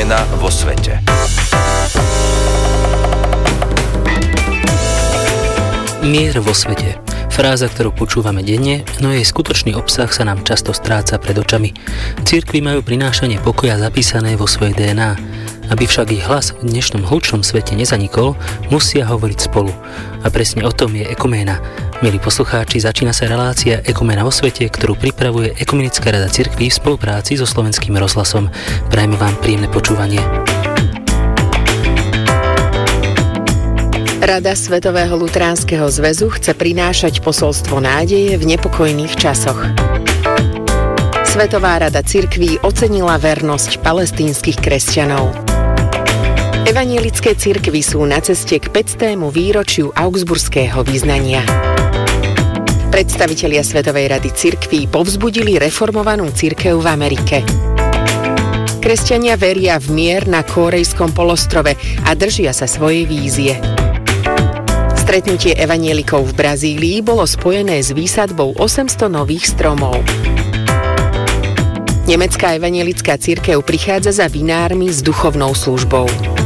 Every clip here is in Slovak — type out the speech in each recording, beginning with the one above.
Žena vo svete. Mier vo svete. Fráza, ktorú počúvame denne, no jej skutočný obsah sa nám často stráca pred očami. Cirkvi majú prinášanie pokoja zapísané vo svojej DNA. Aby však ich hlas v dnešnom hlučnom svete nezanikol, musia hovoriť spolu. A presne o tom je Ekuména. Milí poslucháči, začína sa relácia Ekuména vo svete, ktorú pripravuje Ekumenická rada cirkví v spolupráci so Slovenským rozhlasom. Prajme vám príjemné počúvanie. Rada Svetového luteránskeho zväzu chce prinášať posolstvo nádeje v nepokojných časoch. Svetová rada cirkví ocenila vernosť palestínskych kresťanov. Evanielické cirkvi sú na ceste k 500. výročiu augsburského vyznania. Predstavitelia Svetovej rady cirkví povzbudili reformovanú cirkev v Amerike. Kresťania veria v mier na Kórejskom polostrove a držia sa svojej vízie. Stretnutie evanielikov v Brazílii bolo spojené s výsadbou 800 nových stromov. Nemecká evanielická cirkev prichádza za vinármi s duchovnou službou.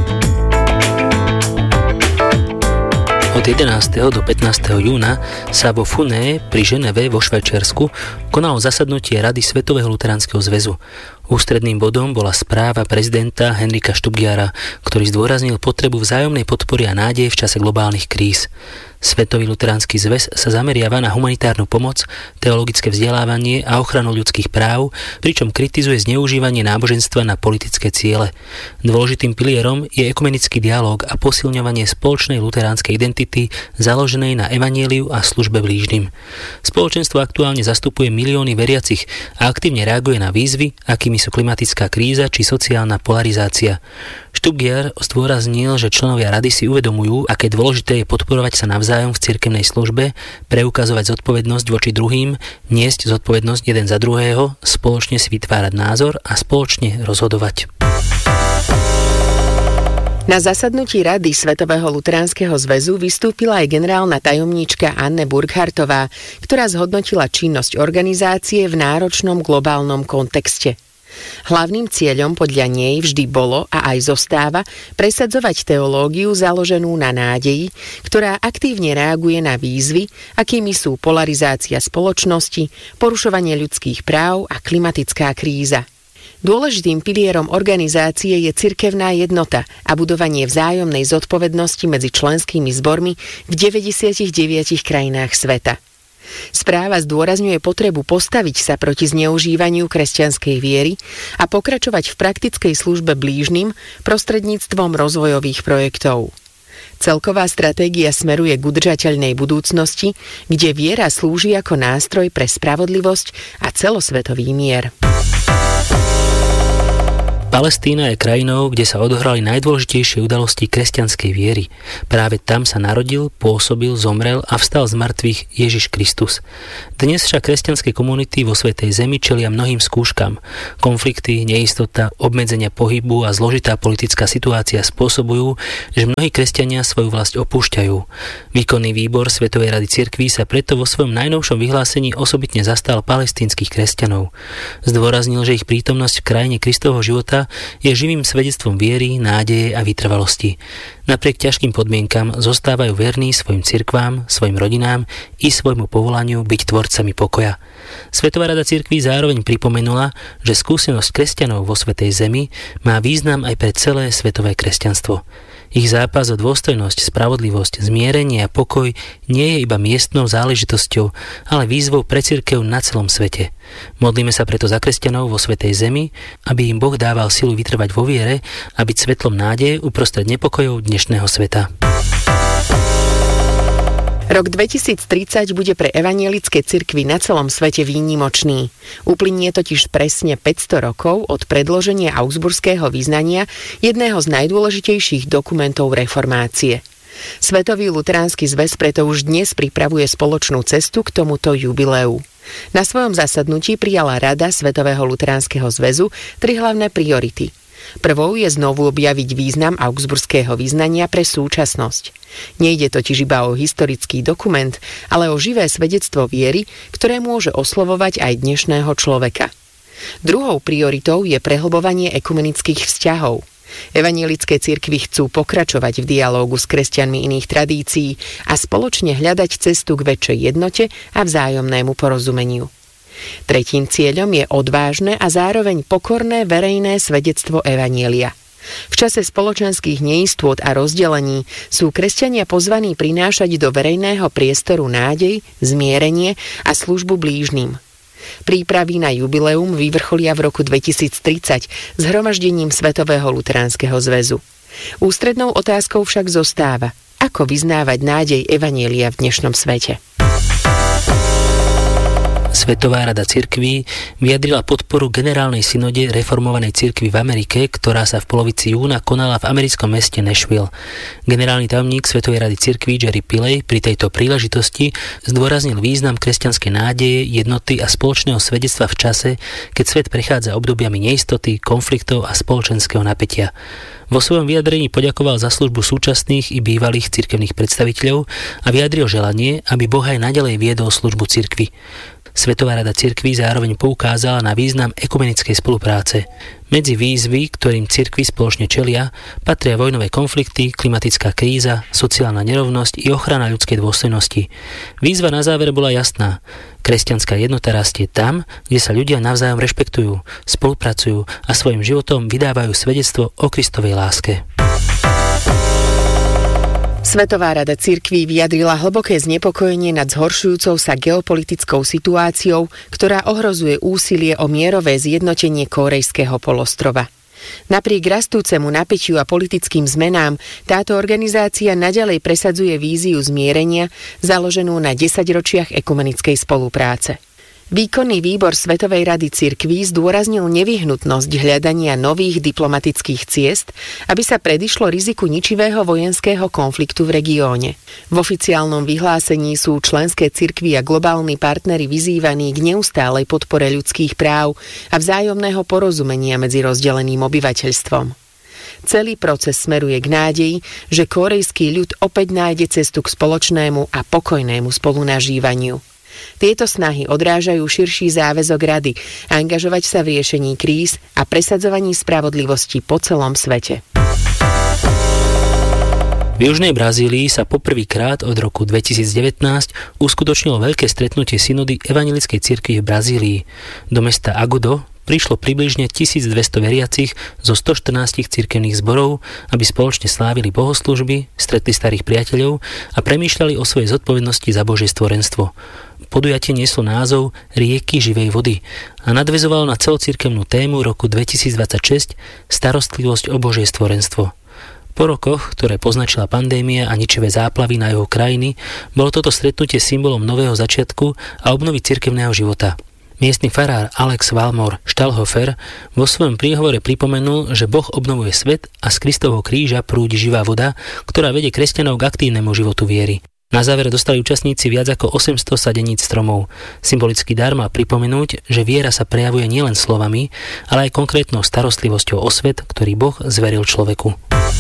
Od 11. do 15. júna sa vo Funé pri Ženeve vo Švajčiarsku konalo zasadnutie Rady Svetového luteránskeho zväzu. Ústredným bodom bola správa prezidenta Henrika Štubgiara, ktorý zdôraznil potrebu vzájomnej podpory a nádeje v čase globálnych kríz. Svetový luteránsky zväz sa zameriava na humanitárnu pomoc, teologické vzdelávanie a ochranu ľudských práv, pričom kritizuje zneužívanie náboženstva na politické ciele. Dôležitým pilierom je ekumenický dialóg a posilňovanie spoločnej luteránskej identity založenej na evanjeliu a službe blížnym. Spoločenstvo aktuálne zastupuje milióny veriacich a aktívne reaguje na výzvy, akými sú klimatická kríza či sociálna polarizácia. Štubgiar zdôraznil, že členovia rady si uvedomujú, aké dôležité je podporovať sa navzájom v cirkevnej službe, preukazovať zodpovednosť voči druhým, niesť zodpovednosť jeden za druhého, spoločne si vytvárať názor a spoločne rozhodovať. Na zasadnutí Rady Svetového luteránskeho zväzu vystúpila aj generálna tajomníčka Anne Burghartová, ktorá zhodnotila činnosť organizácie v náročnom globálnom kontexte. Hlavným cieľom podľa nej vždy bolo a aj zostáva presadzovať teológiu založenú na nádeji, ktorá aktívne reaguje na výzvy, akými sú polarizácia spoločnosti, porušovanie ľudských práv a klimatická kríza. Dôležitým pilierom organizácie je cirkevná jednota a budovanie vzájomnej zodpovednosti medzi členskými zbormi v 99 krajinách sveta. Správa zdôrazňuje potrebu postaviť sa proti zneužívaniu kresťanskej viery a pokračovať v praktickej službe blížnym prostredníctvom rozvojových projektov. Celková stratégia smeruje k udržateľnej budúcnosti, kde viera slúži ako nástroj pre spravodlivosť a celosvetový mier. Palestína je krajinou, kde sa odohrali najdôležitejšie udalosti kresťanskej viery. Práve tam sa narodil, pôsobil, zomrel a vstal z mŕtvych Ježiš Kristus. Dnes však kresťanské komunity vo Svätej Zemi čelia mnohým skúškam. Konflikty, neistota, obmedzenia pohybu a zložitá politická situácia spôsobujú, že mnohí kresťania svoju vlast opúšťajú. Výkonný výbor Svetovej rady cirkví sa preto vo svojom najnovšom vyhlásení osobitne zastal palestínskych kresťanov. Zdôraznil, že ich prítomnosť v krajine Kristovho života je živým svedectvom viery, nádeje a vytrvalosti. Napriek ťažkým podmienkam zostávajú verní svojim cirkvám, svojim rodinám i svojmu povolaniu byť tvorcami pokoja. Svetová rada cirkví zároveň pripomenula, že skúsenosť kresťanov vo Svätej Zemi má význam aj pre celé svetové kresťanstvo. Ich zápas o dôstojnosť, spravodlivosť, zmierenie a pokoj nie je iba miestnou záležitosťou, ale výzvou pre cirkev na celom svete. Modlíme sa preto za kresťanov vo Svätej Zemi, aby im Boh dával silu vytrvať vo viere a byť svetlom nádeje uprostred nepokojov dnešného sveta. Rok 2030 bude pre evanielické cirkvi na celom svete výnimočný. Uplynie totiž presne 500 rokov od predloženia augsburského vyznania, jedného z najdôležitejších dokumentov reformácie. Svetový luteránsky zväz preto už dnes pripravuje spoločnú cestu k tomuto jubileu. Na svojom zasadnutí prijala Rada Svetového luteránskeho zväzu 3 hlavné priority. Prvou je znovu objaviť význam augsburského vyznania pre súčasnosť. Nejde totiž iba o historický dokument, ale o živé svedectvo viery, ktoré môže oslovovať aj dnešného človeka. Druhou prioritou je prehlbovanie ekumenických vzťahov. Evanjelické cirkvi chcú pokračovať v dialógu s kresťanmi iných tradícií a spoločne hľadať cestu k väčšej jednote a vzájomnému porozumeniu. Tretím cieľom je odvážne a zároveň pokorné verejné svedectvo evanjelia. V čase spoločenských neistôt a rozdelení sú kresťania pozvaní prinášať do verejného priestoru nádej, zmierenie a službu blížnym. Prípravy na jubileum vyvrcholia v roku 2030 zhromaždením Svetového luteránskeho zväzu. Ústrednou otázkou však zostáva, ako vyznávať nádej evanjelia v dnešnom svete. Svetová rada cirkví vyjadrila podporu generálnej synode reformovanej cirkvi v Amerike, ktorá sa v polovici júna konala v americkom meste Nashville. Generálny tajomník Svetovej rady cirkví Jerry Pilley pri tejto príležitosti zdôraznil význam kresťanskej nádeje, jednoty a spoločného svedectva v čase, keď svet prechádza obdobiami neistoty, konfliktov a spoločenského napätia. Vo svojom vyjadrení poďakoval za službu súčasných i bývalých cirkevných predstaviteľov a vyjadril želanie, aby Boh aj naďalej viedol službu cirkvi. Svetová rada cirkví zároveň poukázala na význam ekumenickej spolupráce. Medzi výzvy, ktorým cirkvi spoločne čelia, patria vojnové konflikty, klimatická kríza, sociálna nerovnosť i ochrana ľudskej dôstojnosti. Výzva na záver bola jasná. Kresťanská jednota rastie tam, kde sa ľudia navzájom rešpektujú, spolupracujú a svojim životom vydávajú svedectvo o Kristovej láske. Svetová rada cirkví vyjadrila hlboké znepokojenie nad zhoršujúcou sa geopolitickou situáciou, ktorá ohrozuje úsilie o mierové zjednotenie Kórejského polostrova. Napriek rastúcemu napätiu a politickým zmenám táto organizácia naďalej presadzuje víziu zmierenia založenú na 10 ročiach ekumenickej spolupráce. Výkonný výbor Svetovej rady cirkví zdôraznil nevyhnutnosť hľadania nových diplomatických ciest, aby sa predišlo riziku ničivého vojenského konfliktu v regióne. V oficiálnom vyhlásení sú členské cirkvi a globálni partneri vyzývaní k neustálej podpore ľudských práv a vzájomného porozumenia medzi rozdeleným obyvateľstvom. Celý proces smeruje k nádeji, že kórejský ľud opäť nájde cestu k spoločnému a pokojnému spolunažívaniu. Tieto snahy odrážajú širší záväzok Rady angažovať sa v riešení kríz a presadzovaní spravodlivosti po celom svete. V južnej Brazílii sa poprvýkrát od roku 2019 uskutočnilo veľké stretnutie synody evanjelickej cirkvi v Brazílii. Do mesta Agudo prišlo približne 1200 veriacich zo 114 cirkevných zborov, aby spoločne slávili bohoslúžby, stretli starých priateľov a premýšľali o svojej zodpovednosti za Božie stvorenstvo. Podujatie nieslo názov Rieky živej vody a nadväzovalo na celocirkevnú tému roku 2026 starostlivosť o Božie stvorenstvo. Po rokoch, ktoré poznačila pandémia a ničivé záplavy na juhu krajiny, bolo toto stretnutie symbolom nového začiatku a obnovy cirkevného života. Miestny farár Alex Valmor Stahlhofer vo svojom príhovore pripomenul, že Boh obnovuje svet a z Kristovho kríža prúdi živá voda, ktorá vedie kresťanov k aktívnemu životu viery. Na záver dostali účastníci viac ako 800 sadeníc stromov. Symbolický dar má pripomenúť, že viera sa prejavuje nielen slovami, ale aj konkrétnou starostlivosťou o svet, ktorý Boh zveril človeku.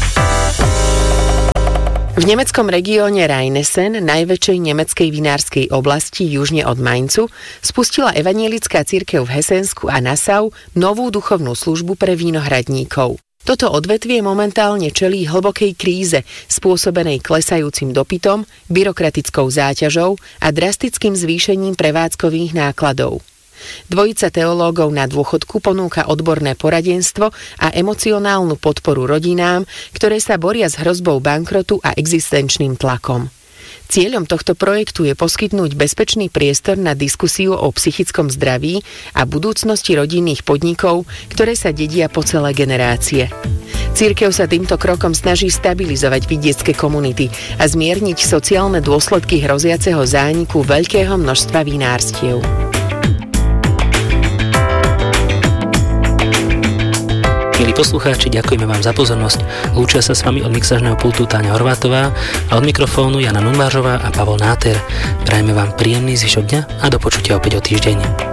V nemeckom regióne Rheinhessen, najväčšej nemeckej vinárskej oblasti južne od Mainzu, spustila evanjelická cirkev v Hessensku a Nassau novú duchovnú službu pre vínohradníkov. Toto odvetvie momentálne čelí hlbokej kríze, spôsobenej klesajúcim dopytom, byrokratickou záťažou a drastickým zvýšením prevádzkových nákladov. Dvojica teológov na dôchodku ponúka odborné poradenstvo a emocionálnu podporu rodinám, ktoré sa boria s hrozbou bankrotu a existenčným tlakom. Cieľom tohto projektu je poskytnúť bezpečný priestor na diskusiu o psychickom zdraví a budúcnosti rodinných podnikov, ktoré sa dedia po celé generácie. Cirkev sa týmto krokom snaží stabilizovať vidiecké komunity a zmierniť sociálne dôsledky hroziaceho zániku veľkého množstva vinárstiev. Milí poslucháči, ďakujeme vám za pozornosť. Lúčia sa s vami od mixážneho pultu Táňa Horvátová a od mikrofónu Jana Nunvářová a Pavol Náter. Prajeme vám príjemný zvyšok dňa a do počutia opäť o týždeň.